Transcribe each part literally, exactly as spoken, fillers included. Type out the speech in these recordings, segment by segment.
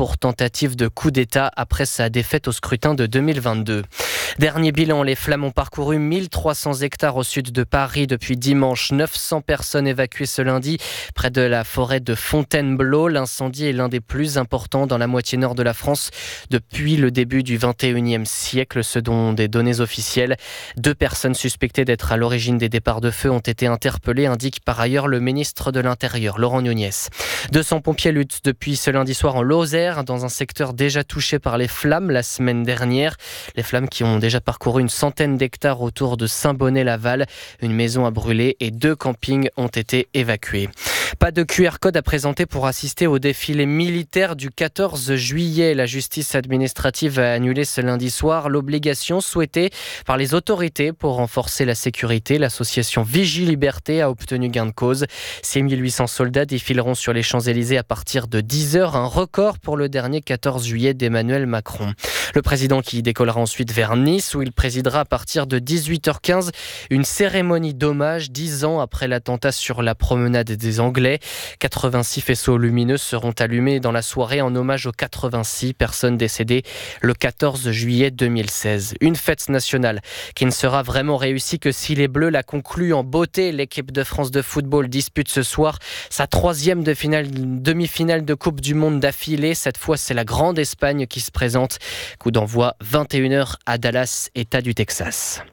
pour tentative de coup d'État après sa défaite au scrutin de deux mille vingt-deux. Dernier bilan, les flammes ont parcouru mille trois cents hectares au sud de Paris depuis dimanche. neuf cents personnes évacuées ce lundi près de la forêt de Fontainebleau. L'incendie est l'un des plus importants dans la moitié nord de la France depuis le début du vingt et unième siècle, selon des données officielles. Deux personnes suspectées d'être à l'origine des départs de feu ont été interpellées, indique par ailleurs le ministre de l'Intérieur, Laurent Nunez. deux cents pompiers luttent depuis ce lundi soir en Lozère, dans un secteur déjà touché par les flammes la semaine dernière. Les flammes qui ont déjà parcouru une centaine d'hectares autour de Saint-Bonnet-Laval. Une maison a brûlé et deux campings ont été évacués. Pas de Q R code à présenter pour assister au défilé militaire du quatorze juillet. La justice administrative a annulé ce lundi soir l'obligation souhaitée par les autorités pour renforcer la sécurité. L'association Vigiliberté a obtenu gain de cause. six mille huit cents soldats défileront sur les Champs-Élysées à partir de dix heures, un record pour le dernier quatorze juillet d'Emmanuel Macron. Le président qui décollera ensuite vers Nice, où il présidera à partir de dix-huit heures quinze une cérémonie d'hommage dix ans après l'attentat sur la promenade des Anglais. quatre-vingt-six faisceaux lumineux seront allumés dans la soirée en hommage aux quatre-vingt-six personnes décédées le quatorze juillet deux mille seize. Une fête nationale qui ne sera vraiment réussie que si les Bleus la concluent en beauté. L'équipe de France de football dispute ce soir sa troisième de finale, demi-finale de Coupe du Monde d'affilée. Cette fois, c'est la Grande Espagne qui se présente. Coup d'envoi vingt et une heures à Dallas, État du Texas.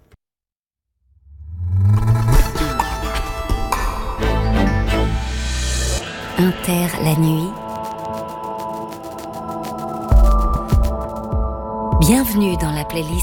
Inter la nuit. Bienvenue dans la playlist